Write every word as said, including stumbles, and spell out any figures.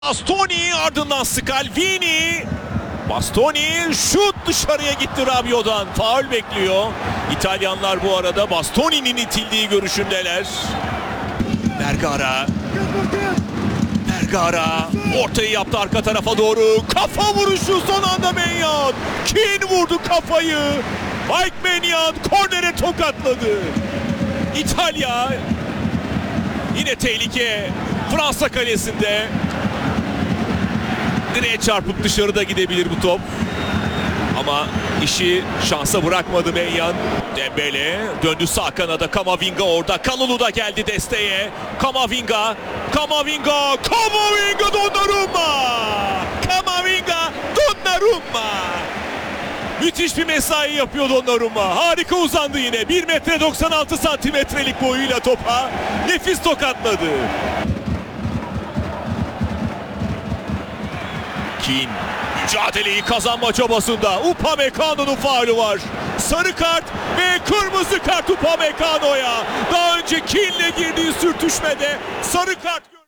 Bastoni ardından Scalvini. Bastoni şut dışarıya gitti Rabiot'dan. Faul bekliyor. İtalyanlar bu arada Bastoni'nin itildiği görüşündeler. Vergara. Vergara ortayı yaptı arka tarafa doğru. Kafa vuruşu son anda Maignan. Keane vurdu kafayı. Mike Maignan kornere tokatladı. İtalya yine tehlike. Fransa kalesinde. Direğe çarpıp dışarıda gidebilir bu top. Ama işi şansa bırakmadı Maignan. Dembele döndü sağ kanada. Camavinga orada. Kalulu da geldi desteğe. Camavinga. Camavinga. Camavinga Donnarumma. Camavinga Donnarumma. Müthiş bir mesai yapıyor Donnarumma. Harika uzandı yine. bir metre doksan altı santimetrelik boyuyla topa. Nefis tokatladı. Keane mücadeleyi kazanma çabasında. Upamecano'nun faulü var. Sarı kart ve kırmızı kart Upamecano'ya. Daha önce Keane'le girdiği sürtüşmede sarı kart.